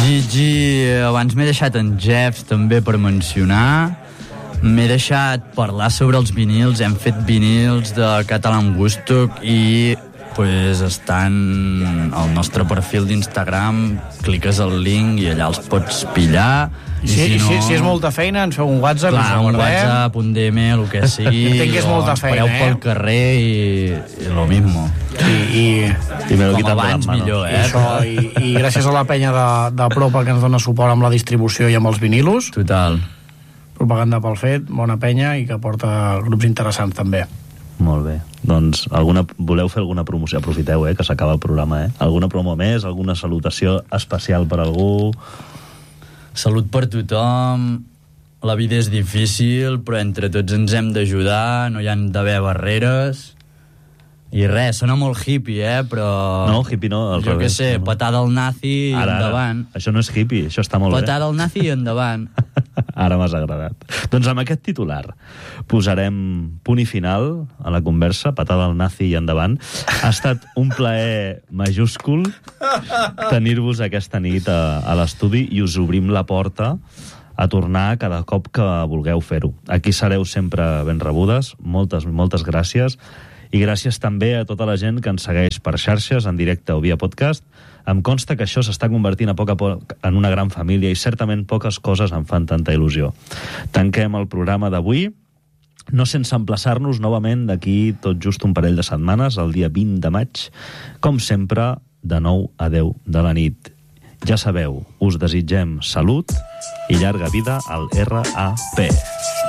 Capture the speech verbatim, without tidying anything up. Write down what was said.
Gigi, abans m'he deixat en Jeffs també per mencionar. M'he deixat parlar sobre els vinils. Hem fet vinils de Catalan Woodstock i pues, estan al nostre perfil d'Instagram. Cliques el link i allà els pots pillar. I si, si, no... si, si és molta feina, ens feu un WhatsApp. Clar, un WhatsApp, un D M, el que sigui. Entenc que és molta feina, eh? Pel carrer i, i lo mismo. I, i, I com abans millor, eh? I, això, i, i gràcies a la penya de, de Propa que ens dona suport amb la distribució i amb els vinilos. Total. Propaganda pel fet, bona penya i que porta grups interessants també. Molt bé. Doncs alguna, voleu fer alguna promoció? Aprofiteu, eh, que s'acaba el programa, eh? Alguna promo més? Alguna salutació especial per algú? Salut per tothom. La vida és difícil, però entre tots ens hem d'ajudar, no hi han d'haver barreres. I res, sona molt hippie, eh, però... No, hippie no, al jo revés. què sé, no. patada al nazi i ara, endavant. Ara. Això no és hippie, això està molt patada bé. Patada al nazi i endavant. Ara m'has agradat. Doncs amb aquest titular posarem punt i final a la conversa, patada al nazi i endavant. Ha estat un plaer majúscul tenir-vos aquesta nit a, a l'estudi i us obrim la porta a tornar cada cop que vulgueu fer-ho. Aquí sereu sempre ben rebudes. Moltes, moltes gràcies. I gràcies també a tota la gent que ens segueix per xarxes, en directe o via podcast. Em consta que això s'està convertint a poc a poc en una gran família i certament poques coses em fan tanta il·lusió. Tanquem el programa d'avui, no sense emplaçar-nos novament d'aquí tot just un parell de setmanes, el dia vint de maig, com sempre, de nou a deu de la nit. Ja sabeu, us desitgem salut i llarga vida al R A P.